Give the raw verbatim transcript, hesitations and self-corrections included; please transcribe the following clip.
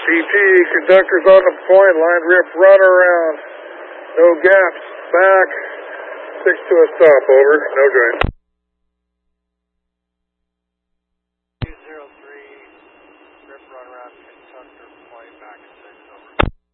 C T, conductors on the point, line rip, run around. No gaps, back. Six to a stop, over, no joint. two zero three, rip, run around, conductor point, back six.